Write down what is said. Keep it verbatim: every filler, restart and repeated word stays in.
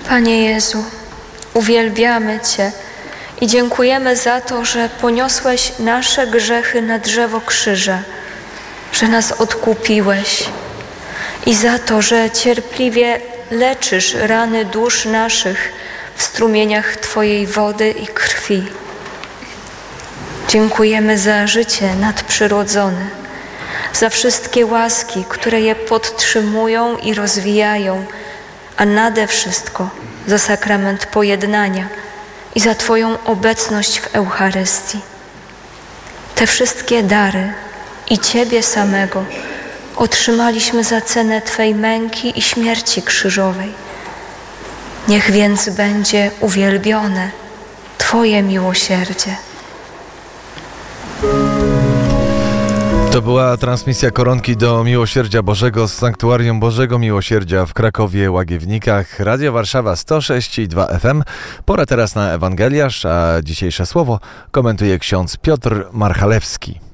Panie Jezu, uwielbiamy Cię i dziękujemy za to, że poniosłeś nasze grzechy na drzewo krzyża, że nas odkupiłeś i za to, że cierpliwie leczysz rany dusz naszych w strumieniach Twojej wody i krwi. Dziękujemy za życie nadprzyrodzone, za wszystkie łaski, które je podtrzymują i rozwijają, a nade wszystko za sakrament pojednania i za Twoją obecność w Eucharystii. Te wszystkie dary i Ciebie samego otrzymaliśmy za cenę Twej męki i śmierci krzyżowej. Niech więc będzie uwielbione Twoje miłosierdzie. To była transmisja koronki do Miłosierdzia Bożego z Sanktuarium Bożego Miłosierdzia w Krakowie, Łagiewnikach. Radio Warszawa sto sześć i dwa F M. Pora teraz na Ewangeliarz, a dzisiejsze słowo komentuje ksiądz Piotr Marchalewski.